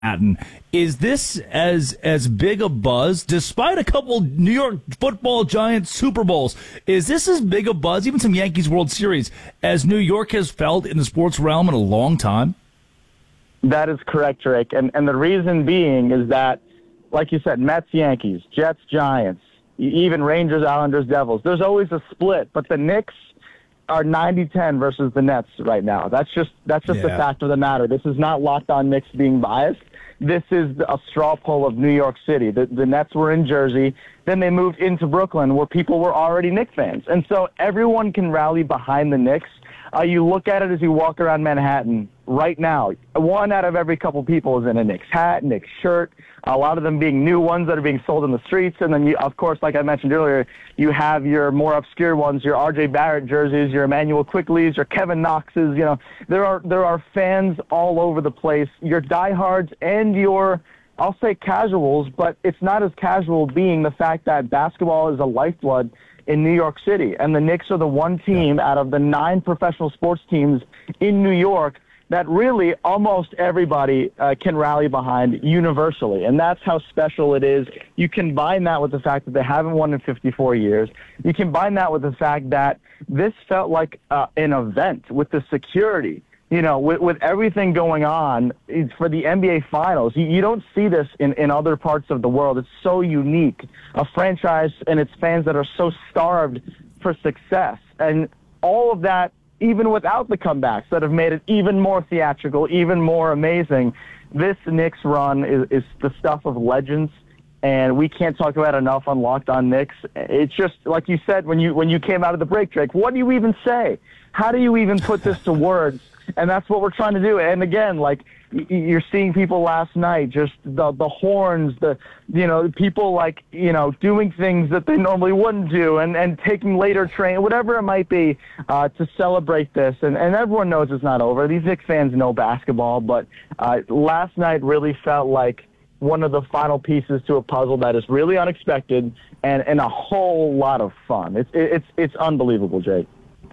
Manhattan. Is this as big a buzz, despite a couple New York Football Giants Super Bowls? Is this as big a buzz, even some Yankees World Series, as New York has felt in the sports realm in a long time? That is correct, Drake. And the reason being is that, like you said, Mets, Yankees, Jets, Giants, even Rangers, Islanders, Devils. There's always a split, but the Knicks are 90-10 versus the Nets right now. That's just the fact of the matter. This is not Locked On Knicks being biased. This is a straw poll of New York City. The Nets were in Jersey. Then they moved into Brooklyn where people were already Knicks fans. And so everyone can rally behind the Knicks. You look at it as you walk around Manhattan right now. One out of every couple people is in a Knicks hat, Knicks shirt, a lot of them being new ones that are being sold in the streets. And then, of course, like I mentioned earlier, you have your more obscure ones, your R.J. Barrett jerseys, your Emmanuel Quickleys, your Kevin Knoxes. You know, there are fans all over the place, your diehards and your, I'll say casuals, but it's not as casual being the fact that basketball is a lifeblood in New York City. And the Knicks are the one team out of the 9 professional sports teams in New York that really almost everybody can rally behind universally. And that's how special it is. You combine that with the fact that they haven't won in 54 years. You combine that with the fact that this felt like an event with the security. You know, with everything going on for the NBA Finals, you don't see this in other parts of the world. It's so unique. A franchise and its fans that are so starved for success. And all of that, even without the comebacks that have made it even more theatrical, even more amazing, this Knicks run is the stuff of legends. And we can't talk about it enough on Locked On Knicks. It's just, like you said, when you came out of the break, Drake, what do you even say? How do you even put this to words? And that's what we're trying to do. And again, like you're seeing people last night, just the horns, people like, doing things that they normally wouldn't do and taking later train, whatever it might be, to celebrate this. And everyone knows it's not over. These Knicks fans know basketball, but last night really felt like one of the final pieces to a puzzle that is really unexpected and a whole lot of fun. It's unbelievable, Jake.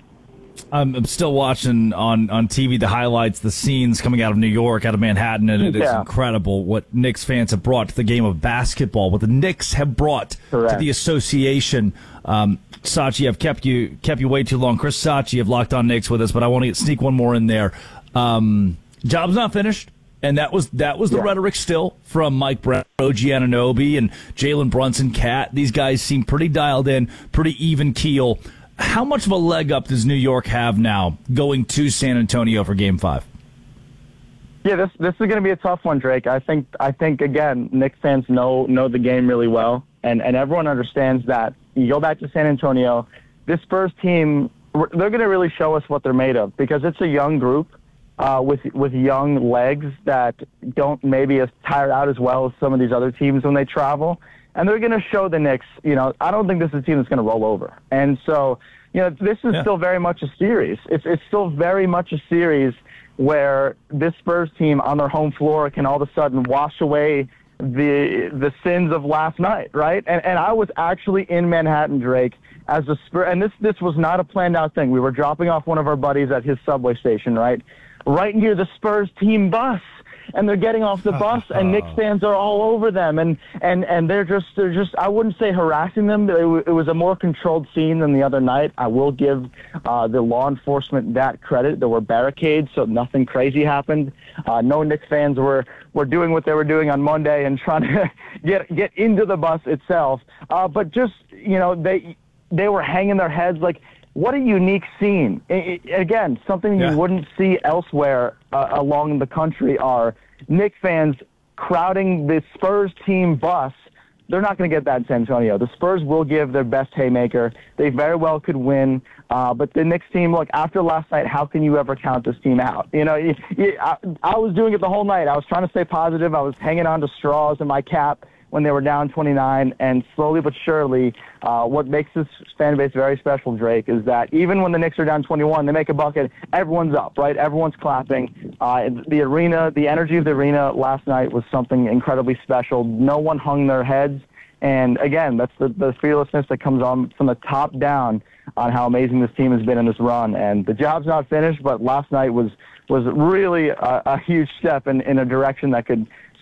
I'm still watching on TV the highlights, the scenes coming out of New York, out of Manhattan, and it is incredible what Knicks fans have brought to the game of basketball, what the Knicks have brought to the association. Sachi, I've kept you way too long. Chris Sachi of Locked On Knicks with us, but I want to sneak one more in there. Job's not finished. And that was the rhetoric still from Mike Brown, OG Anunoby, and Jalen Brunson, Cat. These guys seem pretty dialed in, pretty even keel. How much of a leg up does New York have now going to San Antonio for Game 5? Yeah, this is going to be a tough one, Drake. I think again, Knicks fans know the game really well, and everyone understands that. You go back to San Antonio, this Spurs team, they're going to really show us what they're made of because it's a young group with young legs that don't maybe as tire out as well as some of these other teams when they travel. And they're going to show the Knicks, I don't think this is a team that's going to roll over. And so, this is still very much a series. It's still very much a series where this Spurs team on their home floor can all of a sudden wash away the sins of last night, right? And I was actually in Manhattan, Drake, as a Spurs, and this was not a planned out thing. We were dropping off one of our buddies at his subway station, right near the Spurs team bus. And they're getting off the bus, and Knicks fans are all over them, and they're just I wouldn't say harassing them. It was a more controlled scene than the other night. I will give the law enforcement that credit. There were barricades, so nothing crazy happened. No Knicks fans were doing what they were doing on Monday and trying to get into the bus itself. But just they were hanging their heads like. What a unique scene. Again, something you wouldn't see elsewhere along the country are Knicks fans crowding the Spurs team bus. They're not going to get that in San Antonio. The Spurs will give their best haymaker. They very well could win. But the Knicks team, look, after last night, how can you ever count this team out? I was doing it the whole night. I was trying to stay positive. I was hanging on to straws in my cap when they were down 29, and slowly but surely, what makes this fan base very special, Drake, is that even when the Knicks are down 21, they make a bucket, everyone's up, right? Everyone's clapping. The arena, the energy of the arena last night was something incredibly special. No one hung their heads, and again, that's the fearlessness that comes on from the top down on how amazing this team has been in this run. And the job's not finished, but last night was really a huge step in a direction that could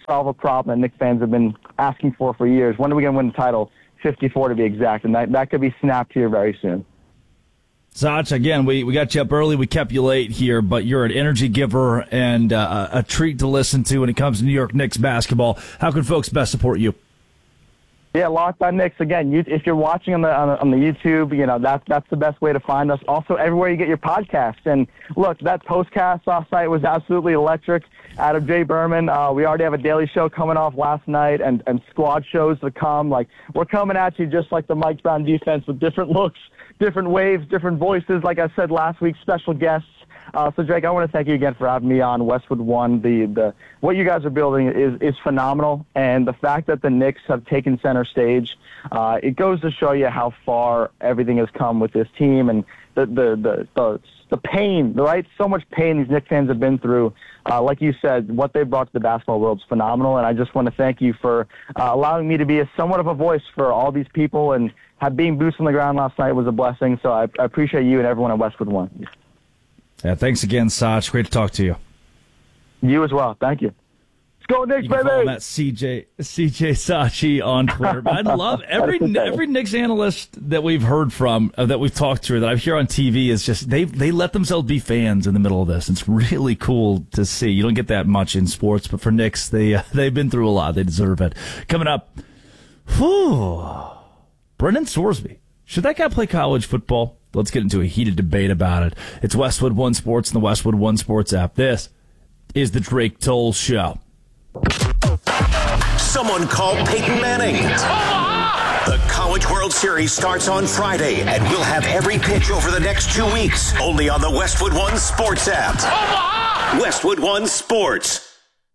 solve a problem that Knicks fans have been asking for years. When are we going to win the title? 54 to be exact, and that could be snapped here very soon. Sach, again, we got you up early. We kept you late here, but you're an energy giver and a treat to listen to when it comes to New York Knicks basketball. How can folks best support you? Yeah, Locked On Knicks. Again, if you're watching on the YouTube, that's the best way to find us. Also, everywhere you get your podcasts. And look, that postcast last night was absolutely electric. Out of Jay Berman, we already have a daily show coming off last night, and squad shows to come. Like, we're coming at you just like the Mike Brown defense with different looks, different waves, different voices. Like I said last week, special guests. So, Drake, I want to thank you again for having me on Westwood One. The what you guys are building is phenomenal, and the fact that the Knicks have taken center stage, it goes to show you how far everything has come with this team and the pain, right? So much pain these Knicks fans have been through. Like you said, what they brought to the basketball world is phenomenal, and I just want to thank you for allowing me to be somewhat of a voice for all these people, and being boots on the ground last night was a blessing. So I appreciate you and everyone at Westwood One. Yeah, thanks again, Sach. Great to talk to you. You as well. Thank you. Let's go, Knicks, baby! Follow him at CJ Sachi on Twitter. I love every Knicks analyst that we've heard from, that we've talked to, that I hear on TV is just they let themselves be fans in the middle of this. It's really cool to see. You don't get that much in sports, but for Knicks, they've been through a lot. They deserve it. Coming up, Brendan Sorsby. Should that guy play college football? Let's get into a heated debate about it. It's Westwood One Sports and the Westwood One Sports app. This is the Drake Toll Show. Someone call Peyton Manning. The College World Series starts on Friday, and we'll have every pitch over the next 2 weeks, only on the Westwood One Sports app. Westwood One Sports.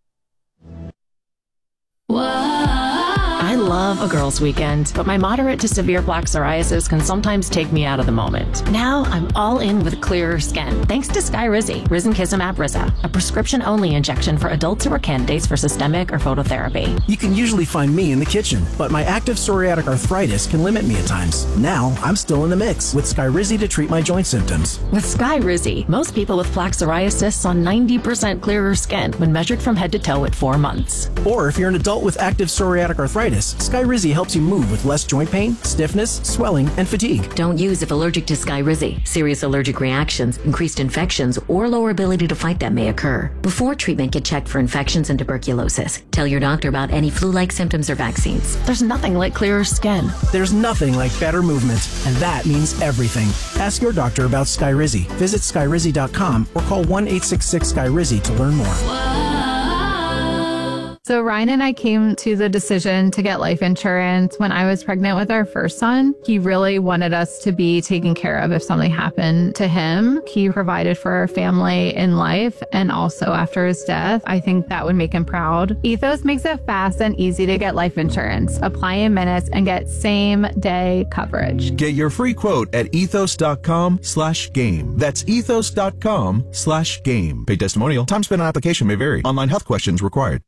I love a girls' weekend, but my moderate to severe plaque psoriasis can sometimes take me out of the moment. Now I'm all in with clearer skin, thanks to Skyrizi, Risankizumab Riza, a prescription-only injection for adults who are candidates for systemic or phototherapy. You can usually find me in the kitchen, but my active psoriatic arthritis can limit me at times. Now I'm still in the mix with Skyrizi to treat my joint symptoms. With Skyrizi, most people with plaque psoriasis saw 90% clearer skin when measured from head to toe at 4 months. Or if you're an adult with active psoriatic arthritis, Skyrizi helps you move with less joint pain, stiffness, swelling, and fatigue. Don't use if allergic to Skyrizi. Serious allergic reactions, increased infections, or lower ability to fight them may occur. Before treatment, get checked for infections and tuberculosis. Tell your doctor about any flu-like symptoms or vaccines. There's nothing like clearer skin. There's nothing like better movement, and that means everything. Ask your doctor about Skyrizi. Visit Skyrizi.com or call 1-866-SKYRIZI to learn more. So Ryan and I came to the decision to get life insurance when I was pregnant with our first son. He really wanted us to be taken care of if something happened to him. He provided for our family in life and also after his death. I think that would make him proud. Ethos makes it fast and easy to get life insurance. Apply in minutes and get same-day coverage. Get your free quote at ethos.com/game. That's ethos.com/game. Paid testimonial. Time spent on application may vary. Online health questions required.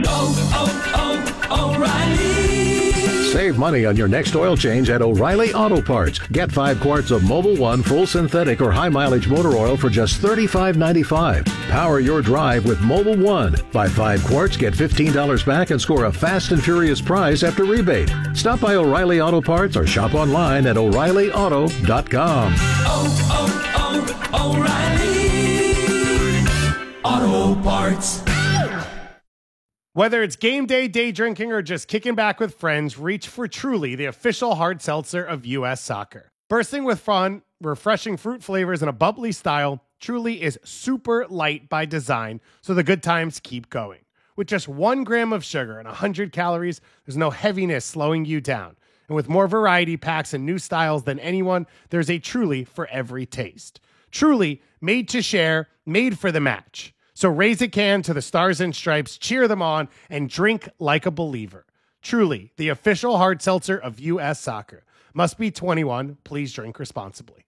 O'Reilly. Save money on your next oil change at O'Reilly Auto Parts. Get 5 quarts of Mobil 1 full synthetic or high mileage motor oil for just $35.95. Power your drive with Mobil 1. Buy 5 quarts, get $15 back, and score a fast and furious prize after rebate. Stop by O'Reilly Auto Parts or shop online at O'ReillyAuto.com. O'Reilly Auto Parts. Whether it's game day, day drinking, or just kicking back with friends, reach for Truly, the official hard seltzer of U.S. Soccer. Bursting with fun, refreshing fruit flavors, and a bubbly style, Truly is super light by design, so the good times keep going. With just 1 gram of sugar and 100 calories, there's no heaviness slowing you down. And with more variety packs and new styles than anyone, there's a Truly for every taste. Truly, made to share, made for the match. So raise a can to the Stars and Stripes, cheer them on, and drink like a believer. Truly, the official hard seltzer of U.S. Soccer. Must be 21. Please drink responsibly.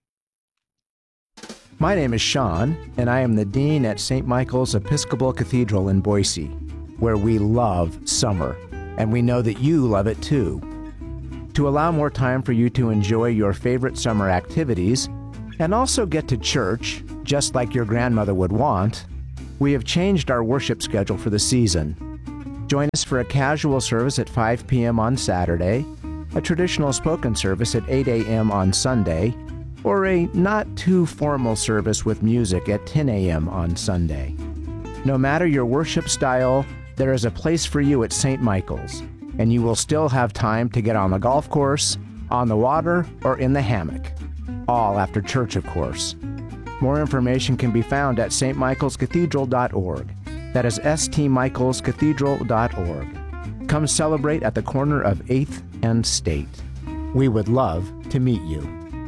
My name is Sean, and I am the Dean at St. Michael's Episcopal Cathedral in Boise, where we love summer, and we know that you love it too. To allow more time for you to enjoy your favorite summer activities, and also get to church, just like your grandmother would want, we have changed our worship schedule for the season. Join us for a casual service at 5 p.m. on Saturday, a traditional spoken service at 8 a.m. on Sunday, or a not-too-formal service with music at 10 a.m. on Sunday. No matter your worship style, there is a place for you at St. Michael's, and you will still have time to get on the golf course, on the water, or in the hammock. All after church, of course. More information can be found at stmichaelscathedral.org. That is stmichaelscathedral.org. Come celebrate at the corner of 8th and State. We would love to meet you.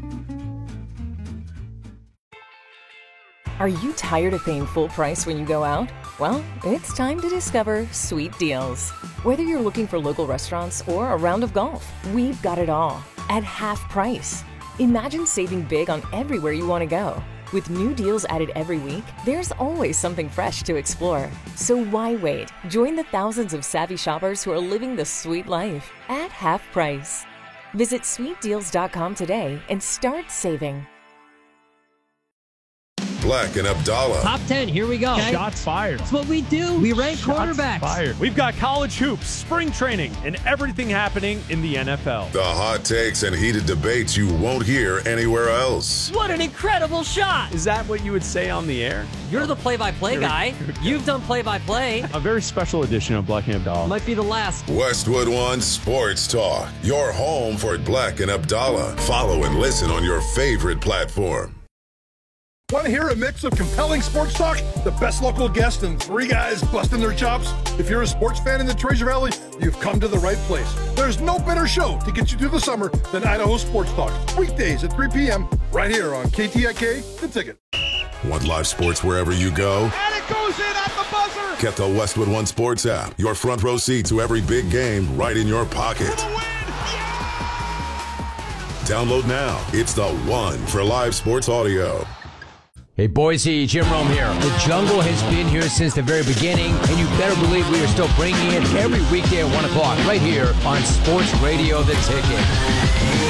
Are you tired of paying full price when you go out? Well, it's time to discover Sweet Deals. Whether you're looking for local restaurants or a round of golf, we've got it all at half price. Imagine saving big on everywhere you want to go. With new deals added every week, there's always something fresh to explore. So why wait? Join the thousands of savvy shoppers who are living the sweet life at half price. Visit sweetdeals.com today and start saving. Black and Abdallah. Top 10, here we go. Okay. Shots fired. That's what we do. We rank quarterbacks. Fired. We've got college hoops, spring training, and everything happening in the NFL. The hot takes and heated debates you won't hear anywhere else. What an incredible shot. Is that what you would say on the air? You're the play-by-play guy. You've done play-by-play. A very special edition of Black and Abdallah. Might be the last. Westwood One Sports Talk. Your home for Black and Abdallah. Follow and listen on your favorite platform. Want to hear a mix of compelling sports talk, the best local guests, and three guys busting their chops? If you're a sports fan in the Treasure Valley, you've come to the right place. There's no better show to get you through the summer than Idaho Sports Talk. Weekdays at 3 p.m. right here on KTIK, The Ticket. Want live sports wherever you go? And it goes in at the buzzer! Get the Westwood One Sports app. Your front row seat to every big game right in your pocket. Yeah! Download now. It's the one for live sports audio. Hey Boise, Jim Rome here. The Jungle has been here since the very beginning, and you better believe we are still bringing it every weekday at 1 o'clock right here on Sports Radio The Ticket.